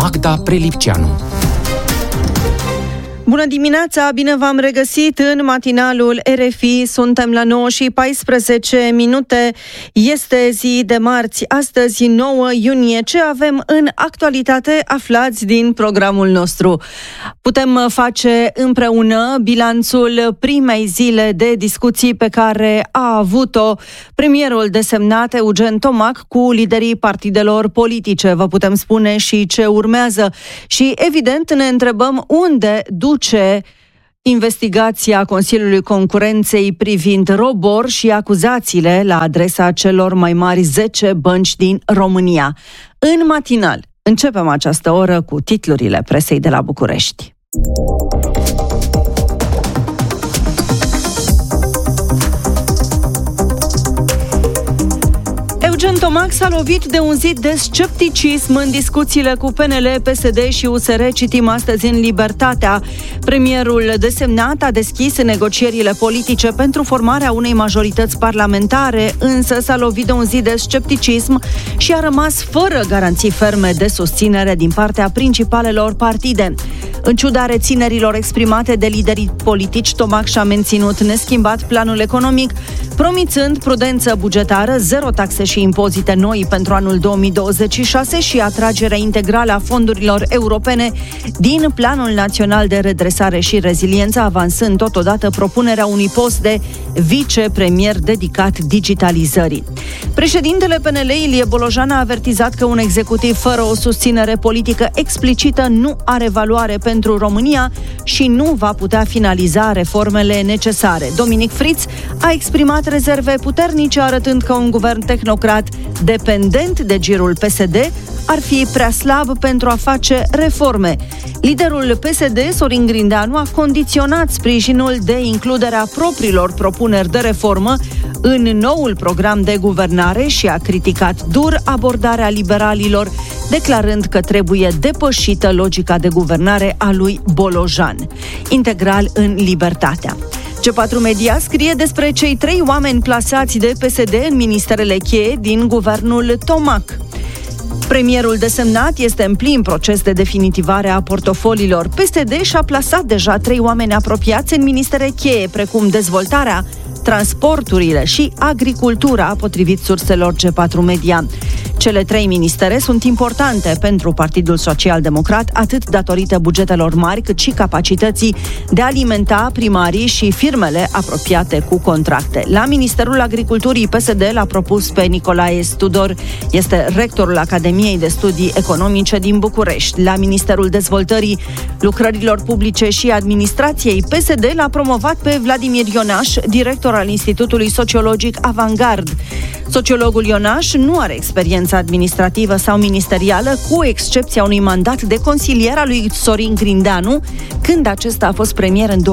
Magda Prelipceanu. Bună dimineața, bine v-am regăsit în matinalul RFI. Suntem la 9:14. Este zi de marți, astăzi 9 iunie. Ce avem în actualitate? Aflați din programul nostru. Putem face împreună bilanțul primei zile de discuții pe care a avut-o premierul desemnat Eugen Tomac cu liderii partidelor politice. Vă putem spune și ce urmează. Și evident ne întrebăm unde duce investigația Consiliului Concurenței privind Robor și acuzațiile la adresa celor mai mari 10 bănci din România. În matinal începem această oră cu titlurile presei de la București. Eugen Tomac s-a lovit de un zid de scepticism în discuțiile cu PNL, PSD și USR, citim astăzi în Libertatea. Premierul desemnat a deschis negocierile politice pentru formarea unei majorități parlamentare, însă s-a lovit de un zid de scepticism și a rămas fără garanții ferme de susținere din partea principalelor partide. În ciuda reținerilor exprimate de liderii politici, Tomac și-a menținut neschimbat planul economic, promițând prudență bugetară, zero taxe și impozite noi pentru anul 2026 și atragerea integrală a fondurilor europene din Planul Național de Redresare și Reziliență, avansând totodată propunerea unui post de vicepremier dedicat digitalizării. Președintele PNL, Ilie Bolojan, a avertizat că un executiv fără o susținere politică explicită nu are valoare pentru România și nu va putea finaliza reformele necesare. Dominic Friț a exprimat rezerve puternice, arătând că un guvern tehnocrat dependent de girul PSD ar fi prea slab pentru a face reforme. Liderul PSD, Sorin Grindeanu, a condiționat sprijinul de includerea propriilor propuneri de reformă în noul program de guvernare și a criticat dur abordarea liberalilor, declarând că trebuie depășită logica de guvernare a lui Bolojan. Integral în Libertatea. G4 Media scrie despre cei 3 oameni plasați de PSD în ministerele cheie din guvernul Tomac. Premierul desemnat este în plin proces de definitivare a portofoliilor. PSD și-a plasat deja 3 oameni apropiați în ministere cheie, precum dezvoltarea, transporturile și agricultura, potrivit surselor G4 Media. Cele 3 ministere sunt importante pentru Partidul Social-Democrat, atât datorită bugetelor mari, cât și capacității de a alimenta primarii și firmele apropiate cu contracte. La Ministerul Agriculturii, PSD l-a propus pe Nicolae Studor, este rectorul Academiei de Studii Economice din București. La Ministerul Dezvoltării, Lucrărilor Publice și Administrației, PSD l-a promovat pe Vladimir Ionaș, director al Institutului Sociologic Avangard. Sociologul Ionaș nu are experiență administrativă sau ministerială, cu excepția unui mandat de consilier al lui Sorin Grindeanu, când acesta a fost premier în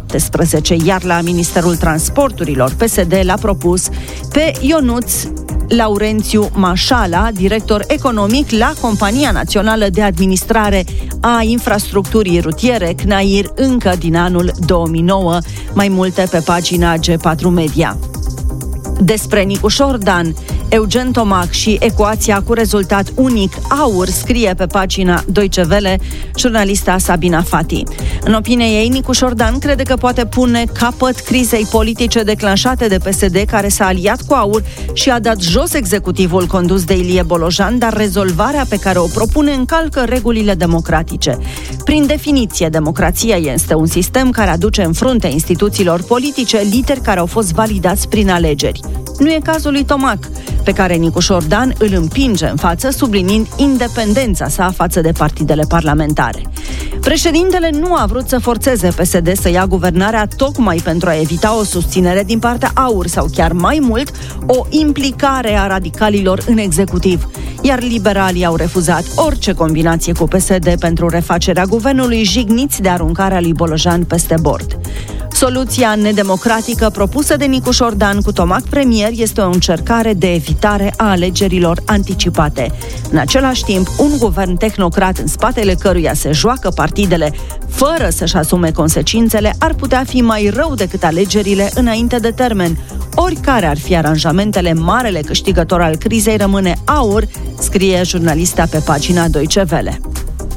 2017, iar la Ministerul Transporturilor, PSD l-a propus pe Ionuț Laurențiu Mașala, director economic la Compania Națională de Administrare a Infrastructurii Rutiere, CNAIR, încă din anul 2009. Mai multe pe pagina G4 Media. Despre Nicușor Dan, Eugen Tomac și ecuația cu rezultat unic AUR, scrie pe pagina Deutsche Welle jurnalista Sabina Fati. În opinia ei, Nicușor Dan crede că poate pune capăt crizei politice declanșate de PSD, care s-a aliat cu AUR și a dat jos executivul condus de Ilie Bolojan, dar rezolvarea pe care o propune încalcă regulile democratice. Prin definiție, democrația este un sistem care aduce în frunte instituțiilor politice lideri care au fost validați prin alegeri. Nu e cazul lui Tomac, pe care Nicușor Dan îl împinge în față, subliniind independența sa față de partidele parlamentare. Președintele nu a vrut să forțeze PSD să ia guvernarea tocmai pentru a evita o susținere din partea AUR sau chiar mai mult, o implicare a radicalilor în executiv. Iar liberalii au refuzat orice combinație cu PSD pentru refacerea guvernului, jigniți de aruncarea lui Bolojan peste bord. Soluția nedemocratică propusă de Nicușor Dan cu Tomac premier este o încercare de evitare a alegerilor anticipate. În același timp, un guvern tehnocrat în spatele căruia se joacă partidele fără să-și asume consecințele ar putea fi mai rău decât alegerile înainte de termen. Oricare ar fi aranjamentele, marele câștigător al crizei rămâne AUR, scrie jurnalista pe pagina Deutsche Welle.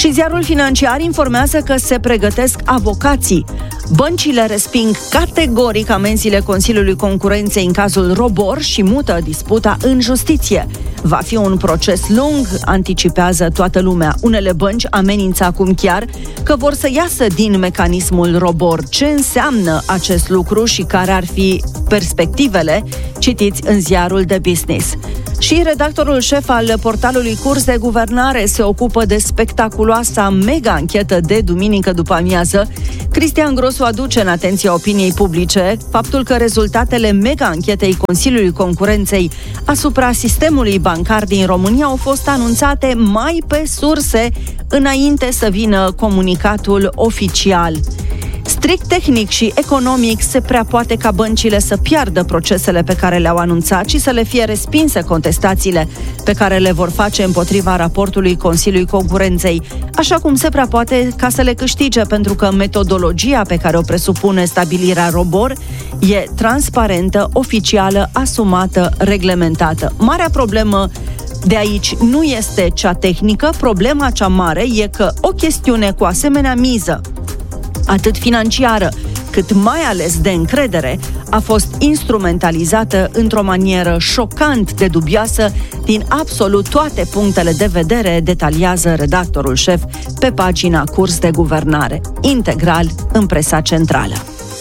Și ziarul Financiar informează că se pregătesc avocații. Băncile resping categoric amenziile Consiliului Concurenței în cazul Robor și mută disputa în justiție. Va fi un proces lung, anticipează toată lumea. Unele bănci amenință acum chiar că vor să iasă din mecanismul Robor. Ce înseamnă acest lucru și care ar fi perspectivele? Citiți în ziarul de Business. Și redactorul șef al portalului Curs de Guvernare se ocupă de spectaculoasa mega-anchetă de duminică după amiază. Cristian Grosu aduce în atenția opiniei publice faptul că rezultatele mega-anchetei Consiliului Concurenței asupra sistemului bancar din România au fost anunțate mai pe surse înainte să vină comunicatul oficial. Strict tehnic și economic se prea poate ca băncile să piardă procesele pe care le-au anunțat și să le fie respinse contestațiile pe care le vor face împotriva raportului Consiliului Concurenței, așa cum se prea poate ca să le câștige, pentru că metodologia pe care o presupune stabilirea Robor e transparentă, oficială, asumată, reglementată. Marea problemă de aici nu este cea tehnică, problema cea mare e că o chestiune cu asemenea miză, atât financiară, cât mai ales de încredere, a fost instrumentalizată într-o manieră șocant de dubioasă din absolut toate punctele de vedere, detaliază redactorul șef pe pagina Curs de Guvernare, integral în presa centrală.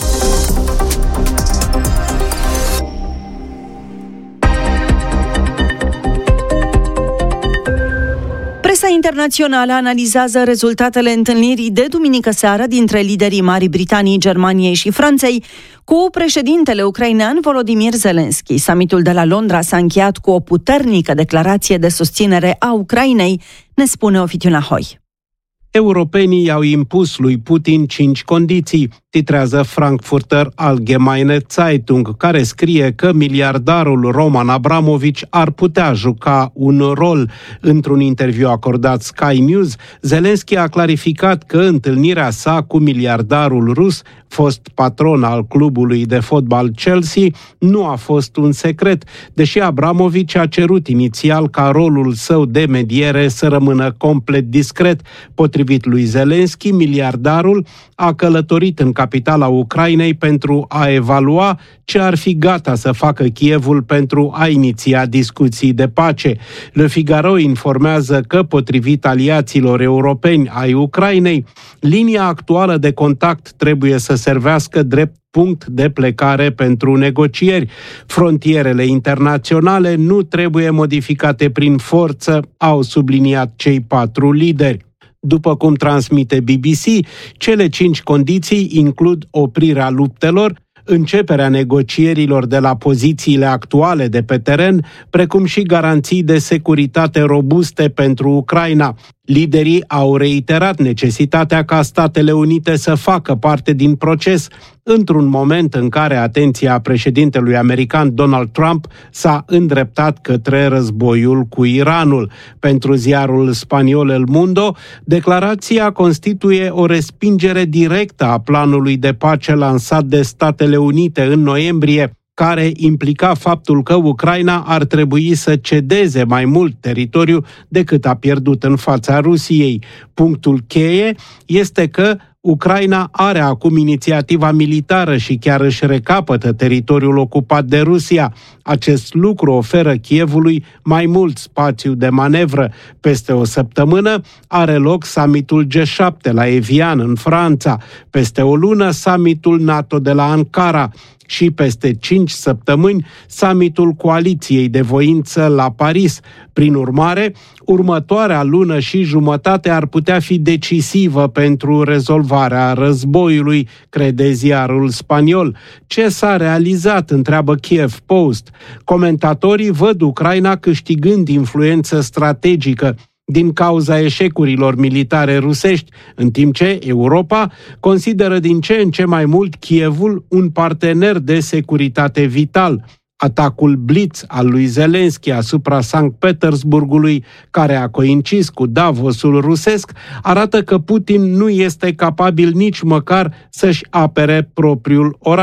Presa internațională analizează rezultatele întâlnirii de duminică seară dintre liderii Marii Britanii, Germaniei și Franței cu președintele ucrainean Volodymyr Zelensky. Summitul de la Londra s-a încheiat cu o puternică declarație de susținere a Ucrainei, ne spune Oficiuna Hoi. Europenii i-au impus lui Putin 5 condiții, titrează Frankfurter Allgemeine Zeitung, care scrie că miliardarul Roman Abramovich ar putea juca un rol. Într-un interviu acordat Sky News, Zelensky a clarificat că întâlnirea sa cu miliardarul rus, fost patron al clubului de fotbal Chelsea, nu a fost un secret, deși Abramovich a cerut inițial ca rolul său de mediere să rămână complet discret. Potrivit lui Zelensky, miliardarul a călătorit în capitala Ucrainei pentru a evalua ce ar fi gata să facă Kievul pentru a iniția discuții de pace. Le Figaro informează că, potrivit aliaților europeni ai Ucrainei, linia actuală de contact trebuie să servească drept punct de plecare pentru negocieri. Frontierele internaționale nu trebuie modificate prin forță, au subliniat cei 4 lideri. După cum transmite BBC, cele 5 condiții includ oprirea luptelor, începerea negocierilor de la pozițiile actuale de pe teren, precum și garanții de securitate robuste pentru Ucraina. Liderii au reiterat necesitatea ca Statele Unite să facă parte din proces, într-un moment în care atenția președintelui american Donald Trump s-a îndreptat către războiul cu Iranul. Pentru ziarul spaniol El Mundo, declarația constituie o respingere directă a planului de pace lansat de Statele Unite în noiembrie, care implica faptul că Ucraina ar trebui să cedeze mai mult teritoriu decât a pierdut în fața Rusiei. Punctul cheie este că Ucraina are acum inițiativa militară și chiar își recapătă teritoriul ocupat de Rusia. Acest lucru oferă Kievului mai mult spațiu de manevră. Peste o săptămână are loc summitul G7 la Evian, în Franța. Peste o lună, summitul NATO de la Ankara. Și peste 5 săptămâni, summitul Coaliției de Voință la Paris. Prin urmare, următoarea lună și jumătate ar putea fi decisivă pentru rezolvarea războiului, crede ziarul spaniol. Ce s-a realizat, întreabă Kiev Post. Comentatorii văd Ucraina câștigând influență strategică din cauza eșecurilor militare rusești, în timp ce Europa consideră din ce în ce mai mult Kievul un partener de securitate vital. Atacul Blitz al lui Zelensky asupra Sankt Petersburgului, care a coincis cu Davosul rusesc, arată că Putin nu este capabil nici măcar să-și apere propriul oraș.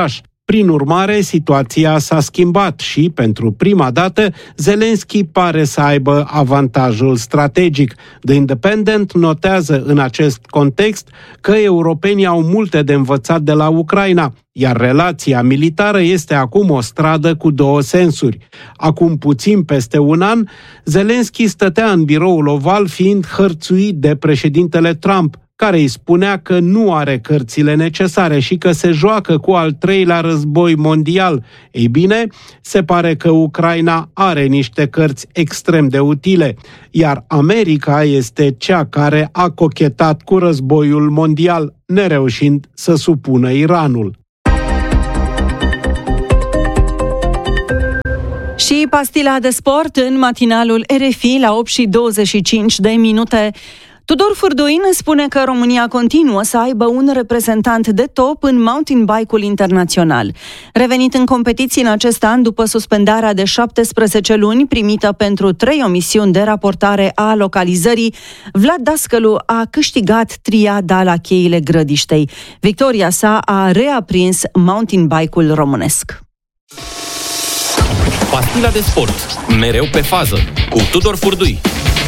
Prin urmare, situația s-a schimbat și, pentru prima dată, Zelenski pare să aibă avantajul strategic. The Independent notează în acest context că europenii au multe de învățat de la Ucraina, iar relația militară este acum o stradă cu două sensuri. Acum puțin peste un an, Zelenski stătea în biroul oval fiind hărțuit de președintele Trump, care îi spunea că nu are cărțile necesare și că se joacă cu al treilea război mondial. Ei bine, se pare că Ucraina are niște cărți extrem de utile, iar America este cea care a cochetat cu războiul mondial, nereușind să supună Iranul. Și pastila de sport în matinalul RFI la 8:25. Tudor Furduin spune că România continuă să aibă un reprezentant de top în mountain bike-ul internațional. Revenit în competiții în acest an după suspendarea de 17 luni primită pentru 3 omisiuni de raportare a localizării, Vlad Dascălu a câștigat triada la cheile Grădiștei. Victoria sa a reaprins mountain bike-ul românesc. Pastila de sport, mereu pe fază, cu Tudor Furdui.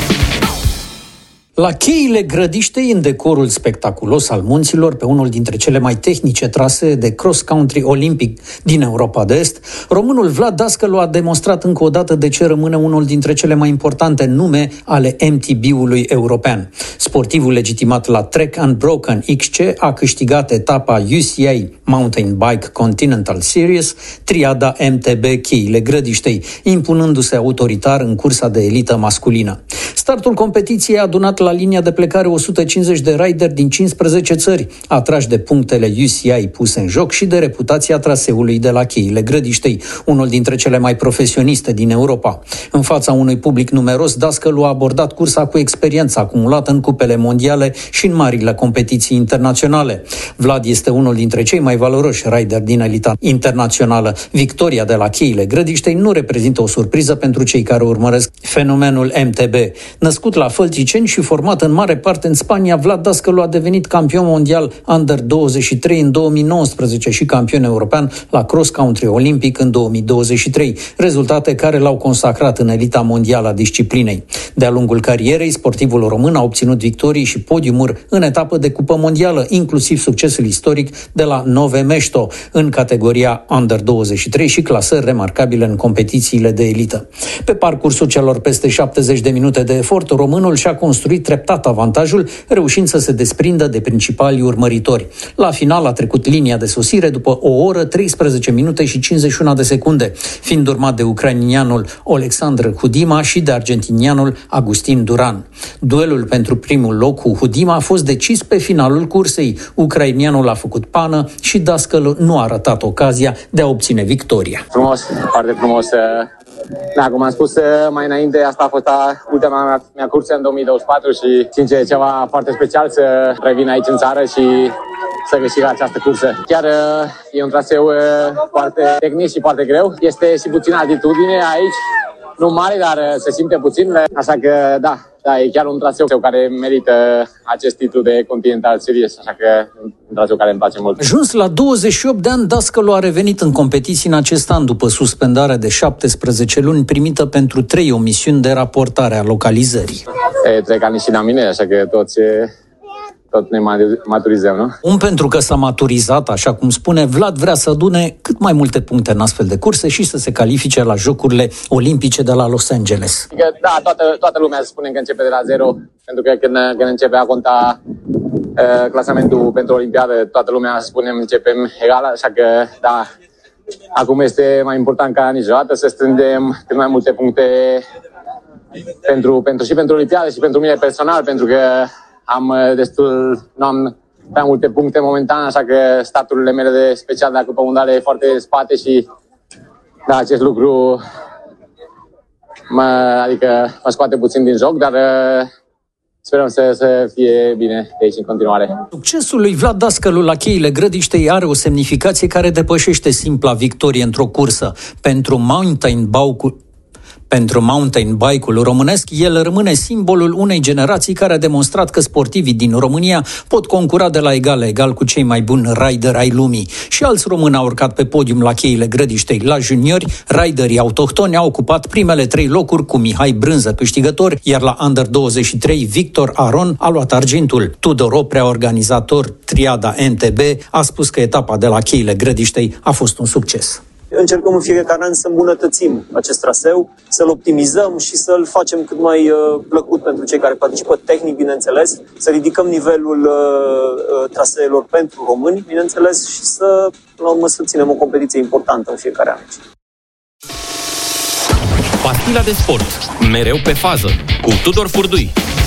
La cheile Grădiștei, în decorul spectaculos al munților, pe unul dintre cele mai tehnice trasee de cross-country olimpic din Europa de Est, românul Vlad Dascălu a demonstrat încă o dată de ce rămâne unul dintre cele mai importante nume ale MTB-ului european. Sportivul legitimat la Trek Unbroken XC a câștigat etapa UCI Mountain Bike Continental Series, triada MTB cheile Grădiștei, impunându-se autoritar în cursa de elită masculină. Startul competiției a adunat la linia de plecare 150 de rideri din 15 țări, atrași de punctele UCI puse în joc și de reputația traseului de la cheile Grădiștei, unul dintre cele mai profesioniste din Europa. În fața unui public numeros, Dascălu a abordat cursa cu experiență acumulată în cupele mondiale și în marile competiții internaționale. Vlad este unul dintre cei mai valoroși rideri din elita internațională. Victoria de la cheile Grădiștei nu reprezintă o surpriză pentru cei care urmăresc fenomenul MTB. Născut la Fălticeni și format în mare parte în Spania, Vlad Dascălu a devenit campion mondial Under-23 în 2019 și campion european la cross-country olimpic în 2023, rezultate care l-au consacrat în elita mondială a disciplinei. De-a lungul carierei, sportivul român a obținut victorii și podiumuri în etapă de cupă mondială, inclusiv succesul istoric de la Nove Mesto în categoria Under-23 și clasări remarcabile în competițiile de elită. Pe parcursul celor peste 70 de minute de efort, românul și-a construit treptat avantajul, reușind să se desprindă de principalii urmăritori. La final a trecut linia de sosire după 1 oră, 13 minute și 51 de secunde, fiind urmat de ucrainianul Oleksandr Hudima și de argentinianul Agustin Duran. Duelul pentru primul loc cu Hudima a fost decis pe finalul cursei. Ucrainianul a făcut pană și Dascălu nu a ratat ocazia de a obține victoria. Frumos, foarte frumos. Da, cum am spus mai înainte, asta a fost ultima mea cursă în 2024 și, sincer, e ceva foarte special să revin aici în țară și să câștig această cursă. Chiar e un traseu foarte tehnic și foarte greu. Este și puțină altitudine aici, nu mare, dar se simte puțin, așa că da, e chiar un traseu care merită acest titlu de Continental Series, așa că un traseu care îmi place mult. Ajuns la 28 de ani, Dascălu a revenit în competiții în acest an după suspendarea de 17 luni primită pentru 3 omisiuni de raportare a localizării. Trec ani și la mine, așa că tot ne maturizăm, nu? Pentru că s-a maturizat, așa cum spune, Vlad vrea să adune cât mai multe puncte în astfel de curse și să se califice la Jocurile Olimpice de la Los Angeles. Da, toată lumea spune că începe de la zero, pentru că când începe a conta clasamentul pentru Olimpiadă, toată lumea spune începem egal, așa că da, acum este mai important ca niciodată să strângem cât mai multe puncte pentru Olimpiadă și pentru mine personal, pentru că nu am prea multe puncte momentan, așa că staturile mele de special de la Cupa Mondială e foarte în spate și da, acest lucru mă scoate puțin din joc, dar sperăm să fie bine de aici în continuare. Succesul lui Vlad Dascălu la cheile Grădiștei are o semnificație care depășește simpla victorie într-o cursă. Pentru mountain bike-ul românesc, el rămâne simbolul unei generații care a demonstrat că sportivii din România pot concura de la egal la egal cu cei mai buni rider ai lumii. Și alți români au urcat pe podium la cheile Grădiștei. La juniori, riderii autohtoni au ocupat primele 3 locuri cu Mihai Brânză câștigător, iar la Under 23, Victor Aron a luat argintul. Tudor Oprea, organizator Triada NTB, a spus că etapa de la cheile Grădiștei a fost un succes. Încercăm în fiecare an să îmbunătățim acest traseu, să-l optimizăm și să-l facem cât mai plăcut pentru cei care participă tehnic, bineînțeles, să ridicăm nivelul traseelor pentru români, bineînțeles, și la urmă, să ținem o competiție importantă în fiecare an. Pastila de sport, mereu pe fază, cu Tudor Furdui.